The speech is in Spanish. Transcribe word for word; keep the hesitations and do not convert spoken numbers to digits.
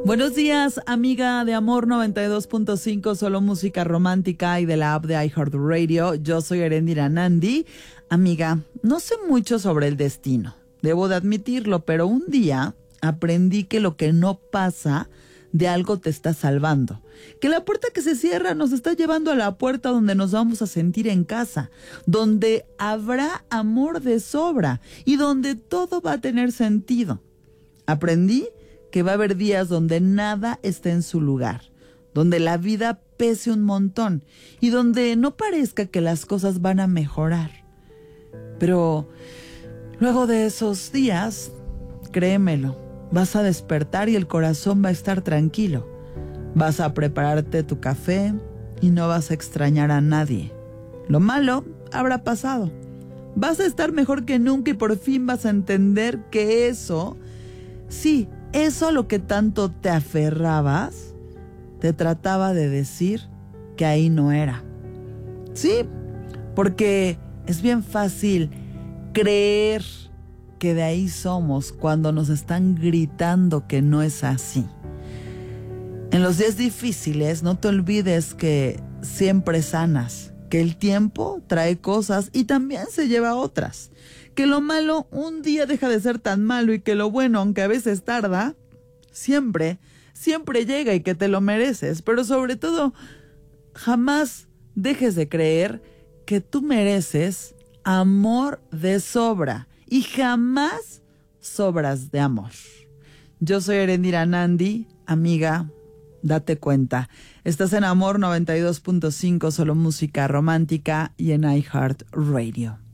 Buenos días, amiga de Amor noventa y dos punto cinco, solo música romántica y de la app de iHeartRadio. Yo soy Erendira Nandi. Amiga, no sé mucho sobre el destino, debo de admitirlo, pero un día aprendí que lo que no pasa de algo te está salvando. Que la puerta que se cierra nos está llevando a la puerta donde nos vamos a sentir en casa, donde habrá amor de sobra y donde todo va a tener sentido. Aprendí que va a haber días donde nada esté en su lugar, donde la vida pese un montón y donde no parezca que las cosas van a mejorar. Pero luego de esos días, créemelo, vas a despertar y el corazón va a estar tranquilo. Vas a prepararte tu café y no vas a extrañar a nadie. Lo malo habrá pasado. Vas a estar mejor que nunca y por fin vas a entender que eso, sí, eso a lo que tanto te aferrabas, te trataba de decir que ahí no era. Sí, porque es bien fácil creer que de ahí somos cuando nos están gritando que no es así. En los días difíciles no te olvides que siempre sanas, que el tiempo trae cosas y también se lleva otras. Que lo malo un día deja de ser tan malo y que lo bueno, aunque a veces tarda, siempre, siempre llega y que te lo mereces. Pero sobre todo, jamás dejes de creer que tú mereces amor de sobra y jamás sobras de amor. Yo soy Erendira Nandi, amiga, date cuenta. Estás en Amor noventa y dos punto cinco, solo música romántica y en iHeartRadio.